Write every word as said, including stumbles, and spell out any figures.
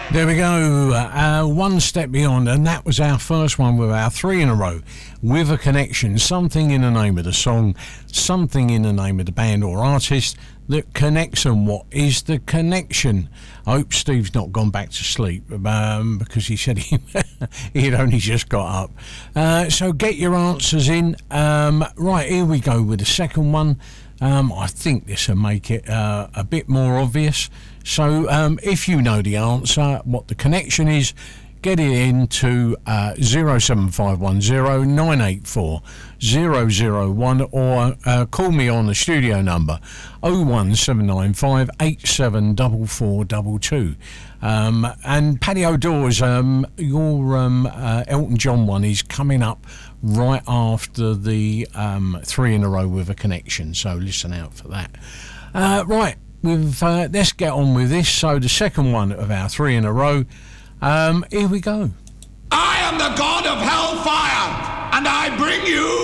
There we go, uh, one step beyond, and that was our first one with our three in a row with a connection, something in the name of the song, something in the name of the band or artist that connects them. What is the connection? I hope Steve's not gone back to sleep um, because he said he he'd only just got up. Uh, so get your answers in. Um, right, here we go with the second one. Um, I think this will make it uh, a bit more obvious. So um, if you know the answer, what the connection is, get it into uh, zero seven five one zero nine eight four zero zero one or uh, call me on the studio number oh one seven nine five eight seven four four two two. Um, and Paddy O'Dawes, um, your um, uh, Elton John one is coming up right after the um, three in a row with a connection, so listen out for that. Uh, right, we've, uh, let's get on with this. So the second one of our three in a row, um, here we go. I am the god of hellfire, and I bring you